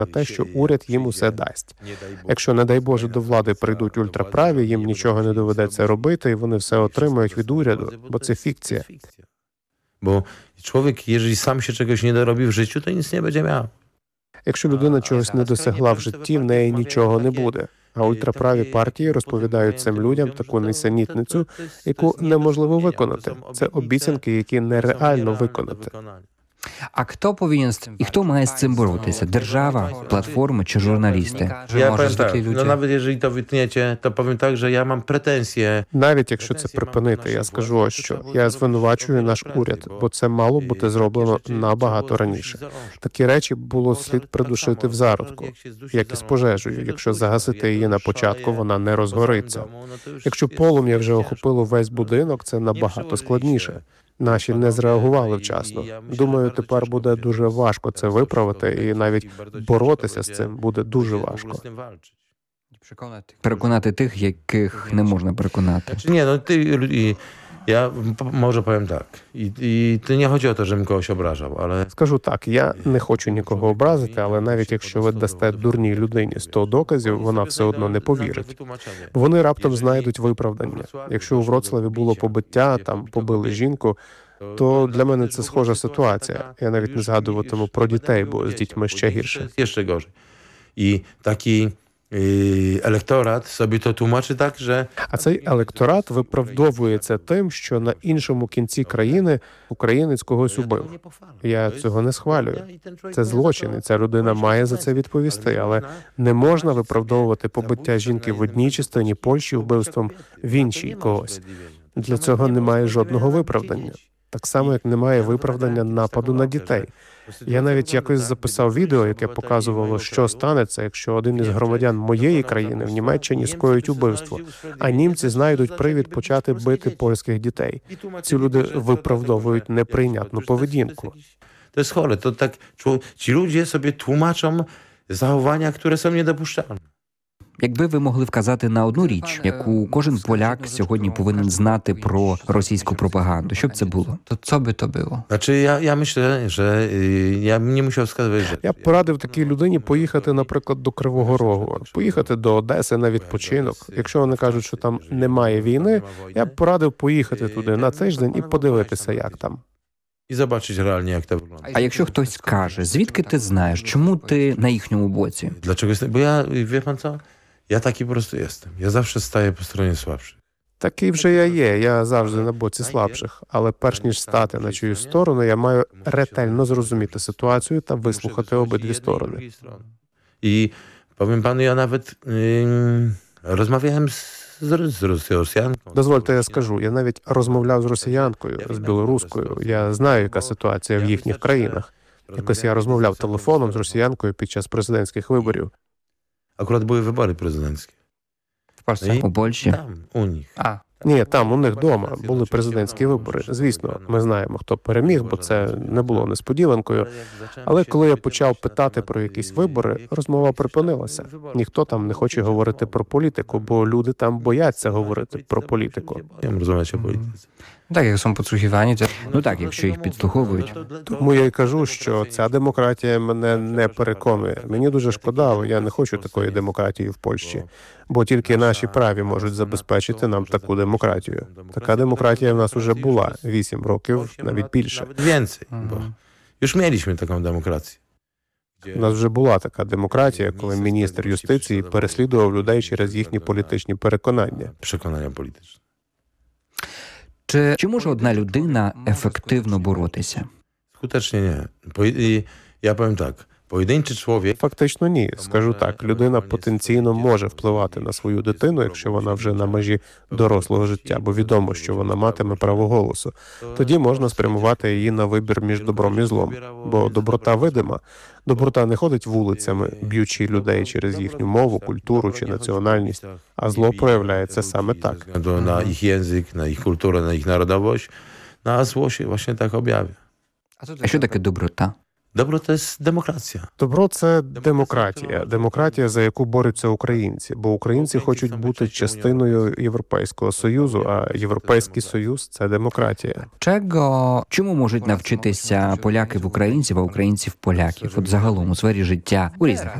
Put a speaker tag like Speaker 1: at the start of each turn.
Speaker 1: на те, що уряд їм усе дасть. Якщо, не дай Боже, до влади прийдуть ультраправі, їм нічого не доведеться робити, і вони все отримають від уряду, бо це фікція.
Speaker 2: Bo człowiek, jeżeli sam się czegoś nie dorobi w życiu, to nic nie będzie miał.
Speaker 1: Якщо людина чогось не досягла в житті, в неї нічого не буде. А ультраправі партії розповідають цим людям таку нісенітницю, яку неможливо виконати. Це обіцянки, які нереально виконати.
Speaker 3: А хто повинен і хто має з цим боротися? Держава, платформи чи журналісти?
Speaker 2: Ja powiem tak, no nawet jeżeli to wytniecie, to powiem tak, że ja mam pretensje.
Speaker 1: Навіть якщо це припинити, я скажу ось що. Я звинувачую наш уряд, бо це мало бути зроблено набагато раніше. Такі речі було слід придушити в зародку, як із пожежею. Якщо загасити її на початку, вона не розгориться. Якщо полум'я вже охопило весь будинок, це набагато складніше. Наші не зреагували вчасно. Думаю, тепер буде дуже важко це виправити, і навіть боротися з цим буде дуже важко.
Speaker 3: Переконати тих, яких не можна переконати.
Speaker 2: Nie, no ja może powiem tak. I to nie chodzi o to, żebym kogoś obrażał, ale
Speaker 1: Скажу так, я не хочу нікого образити, але навіть якщо ви дасте дурній людині 100 доказів, вона все одно не повірить. Вони раптом знайдуть виправдання. Якщо у Вроцлаві було побиття, там побили жінку, то для мене це схожа ситуація. Я навіть не згадуватиму про дітей, бо з дітьми ще гірше.
Speaker 2: Jeszcze gorzej. I taki elektorat sobie to tłumaczy tak, że
Speaker 1: А цей електорат виправдовує це тим, що на іншому кінці країни українець когось убив. Я цього не схвалюю. Це злочин, і ця людина має за це відповісти, але не можна виправдовувати побиття жінки в одній частині Польщі вбивством в іншій когось. Для цього немає жодного виправдання. Так само, як немає виправдання нападу на дітей. Я навіть якось записав відео, яке показувало, що станеться, якщо один із громадян моєї країни в Німеччині скоїть убивство, а німці знайдуть привід почати бити польських дітей. Ці люди виправдовують неприйнятну поведінку.
Speaker 2: to jest chore. To tak ci ludzie sobie tłumaczą zachowania, które są niedopuszczalne.
Speaker 3: Якби ви могли вказати на одну річ, яку кожен поляк сьогодні повинен знати про російську пропаганду, що б це було?
Speaker 4: To co by to było?
Speaker 2: Znaczy ja myślę, że ja bym nie musiał wskazywać, że
Speaker 1: Я б порадив такій людині поїхати, наприклад, до Кривого Рогу, поїхати до Одеси на відпочинок. Якщо вони кажуть, що там немає війни, я б порадив поїхати туди на тиждень і подивитися, як там.
Speaker 2: i zobaczyć realnie, jak to wygląda.
Speaker 3: А якщо хтось каже, звідки ти знаєш, чому ти на їхньому боці?
Speaker 2: Dlaczego jestem? Bo ja, wie pan co? Ja taki po prostu jestem. Ja zawsze staję po stronie słabszych.
Speaker 1: Такий вже я є, я завжди на боці слабших. Але перш ніж стати на чиюсь сторону, я маю ретельно зрозуміти ситуацію та вислухати обидві сторони.
Speaker 2: I powiem panu, ja nawet rozmawiałem z Rosjanką.
Speaker 1: Дозвольте, я скажу, я навіть розмовляв з росіянкою, з білоруською. Я знаю, яка ситуація в їхніх країнах. Якось я розмовляв телефоном з росіянкою під час президентських виборів.
Speaker 2: Akurat były wybory prezydenckie.
Speaker 4: W Polsce?
Speaker 3: У Польщі?
Speaker 2: Tam, u nich.
Speaker 4: A,
Speaker 1: Ні, там у них вдома були президентські вибори. Звісно, ми знаємо, хто переміг, бо це не було несподіванкою. Але коли я почав питати про якісь вибори, розмова припинилася. Ніхто там не хоче говорити про політику, бо люди там бояться говорити про політику.
Speaker 2: Nie wiem rozmawiać o polityce.
Speaker 4: tak jak są podsłuchiwani, to
Speaker 3: Ну так, якщо їх підслуховують.
Speaker 1: Тому я й кажу, що ця демократія мене не переконує. Мені дуже шкода, але я не хочу такої демократії в Польщі. Бо тільки наші праві можуть забезпечити нам таку демократію. Така демократія в нас уже була 8 років, навіть більше.
Speaker 2: Nawet więcej, bo już mieliśmy taką demokrację.
Speaker 1: У нас вже була така демократія, коли міністр юстиції переслідував людей через їхні політичні переконання.
Speaker 2: Przekonania polityczne.
Speaker 3: Чи може одна людина ефективно боротися?
Speaker 2: Skutecznie nie. Ja powiem tak. Pojedynczy człowiek
Speaker 1: Фактично ні. Скажу так, людина потенційно може впливати на свою дитину, якщо вона вже на межі дорослого життя, бо відомо, що вона матиме право голосу. Тоді можна спрямувати її на вибір між добром і злом. Бо доброта видима. Доброта не ходить вулицями, б'ючи людей через їхню мову, культуру чи національність, а зло проявляється саме
Speaker 2: ze
Speaker 1: так.
Speaker 2: względu na ich język, na ich kulturę, na ich narodowość, no a zło się właśnie tak objawia.
Speaker 4: a co to
Speaker 3: А що таке доброта?
Speaker 2: Dobro to jest demokracja.
Speaker 1: Добро це демократія, за яку борються українці, бо українці хочуть бути частиною Європейського Союзу, а Європейський Союз це демократія.
Speaker 3: Чому можуть навчитися поляки в українців, а українці в поляків? От загалом у сфері життя у різних